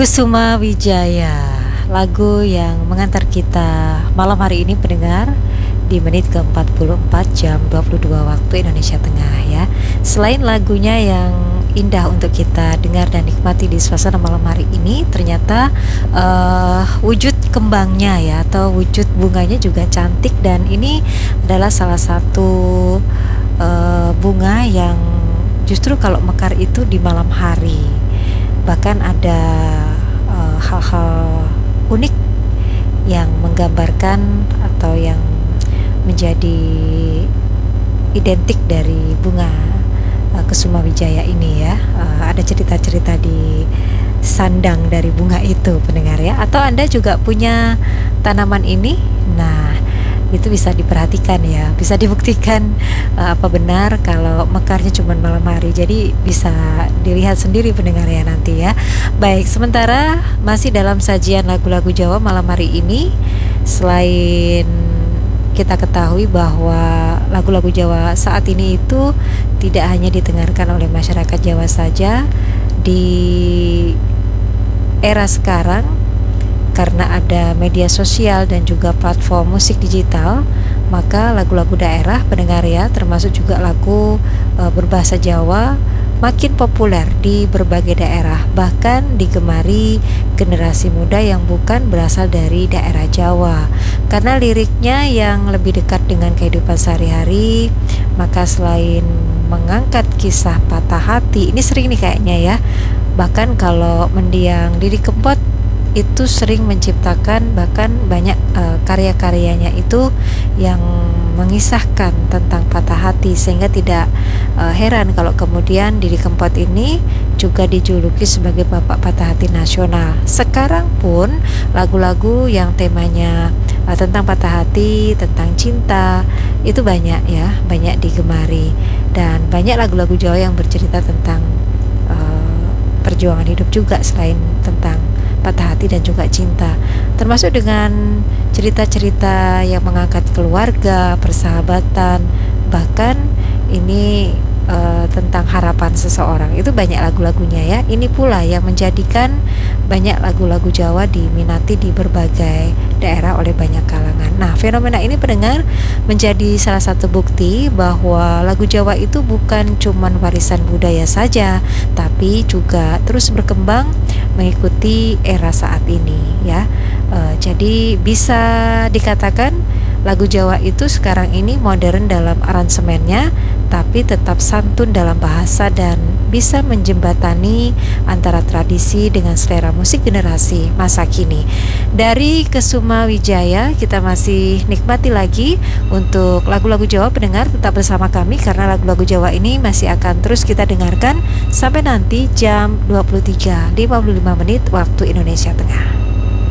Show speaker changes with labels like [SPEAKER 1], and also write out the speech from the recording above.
[SPEAKER 1] Kusuma Wijaya, lagu yang mengantar kita malam hari ini pendengar di menit ke-44 jam 22 waktu Indonesia Tengah ya. Selain lagunya yang indah untuk kita dengar dan nikmati di suasana malam hari ini, ternyata wujud kembangnya ya atau wujud bunganya juga cantik, dan ini adalah salah satu bunga yang justru kalau mekar itu di malam hari. Bahkan ada hal-hal unik yang menggambarkan atau yang menjadi identik dari bunga Kusuma Wijaya ini ya. Ada cerita-cerita di sandang dari bunga itu pendengar ya. Atau Anda juga punya tanaman ini? Nah, itu bisa diperhatikan ya, bisa dibuktikan apa benar kalau mekarnya cuma malam hari. Jadi bisa dilihat sendiri pendengar ya nanti ya. Baik, sementara masih dalam sajian lagu-lagu Jawa malam hari ini, selain kita ketahui bahwa lagu-lagu Jawa saat ini itu tidak hanya didengarkan oleh masyarakat Jawa saja. Di era sekarang, karena ada media sosial dan juga platform musik digital, maka lagu-lagu daerah pendengar ya, termasuk juga lagu berbahasa Jawa, makin populer di berbagai daerah, bahkan digemari generasi muda yang bukan berasal dari daerah Jawa. Karena liriknya yang lebih dekat dengan kehidupan sehari-hari, maka selain mengangkat kisah patah hati, ini sering nih kayaknya ya, bahkan kalau mendiang Didi Kempot itu sering menciptakan bahkan banyak karya-karyanya itu yang mengisahkan tentang patah hati, sehingga tidak heran kalau kemudian Didi Kempot ini juga dijuluki sebagai bapak patah hati nasional. Sekarang pun lagu-lagu yang temanya tentang patah hati, tentang cinta itu banyak ya, banyak digemari, dan banyak lagu-lagu Jawa yang bercerita tentang perjuangan hidup juga selain tentang patah hati dan juga cinta, termasuk dengan cerita-cerita yang mengangkat keluarga, persahabatan, bahkan ini tentang harapan seseorang. Itu banyak lagu-lagunya ya. Ini pula yang menjadikan banyak lagu-lagu Jawa diminati di berbagai daerah oleh banyak kalangan. Nah, fenomena ini pendengar menjadi salah satu bukti bahwa lagu Jawa itu bukan cuman warisan budaya saja, tapi juga terus berkembang mengikuti era saat ini ya. Jadi bisa dikatakan lagu Jawa itu sekarang ini modern dalam aransemennya, tapi tetap santun dalam bahasa dan bisa menjembatani antara tradisi dengan selera musik generasi masa kini. Dari Kusuma Wijaya kita masih nikmati lagi untuk lagu-lagu Jawa pendengar. Tetap bersama kami karena lagu-lagu Jawa ini masih akan terus kita dengarkan sampai nanti jam 23.55 waktu Indonesia Tengah.